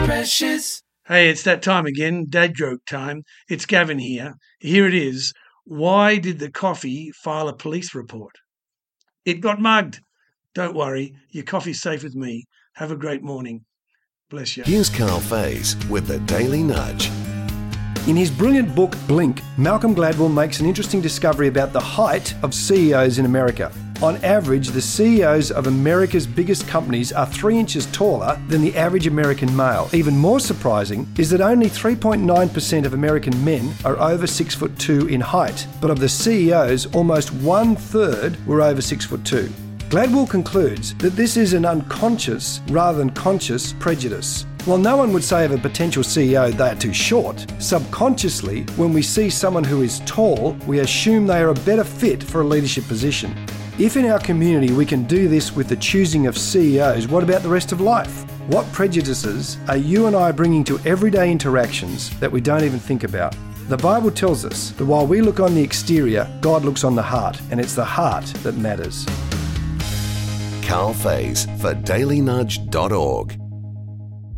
precious. Hey, it's that time again, dad joke time. It's Gavin here. Here it is. Why did the coffee file a police report? It got mugged. Don't worry, your coffee's safe with me. Have a great morning. Bless you. Here's Carl Faze with the Daily Nudge. In his brilliant book, Blink, Malcolm Gladwell makes an interesting discovery about the height of CEOs in America. On average, the CEOs of America's biggest companies are 3 inches taller than the average American male. Even more surprising is that only 3.9% of American men are over 6'2" in height, but of the CEOs, almost 1/3 were over 6'2". Gladwell concludes that this is an unconscious rather than conscious prejudice. While no one would say of a potential CEO they are too short, subconsciously, when we see someone who is tall, we assume they are a better fit for a leadership position. If in our community we can do this with the choosing of CEOs, what about the rest of life? What prejudices are you and I bringing to everyday interactions that we don't even think about? The Bible tells us that while we look on the exterior, God looks on the heart, and it's the heart that matters. Carl Faze for dailynudge.org.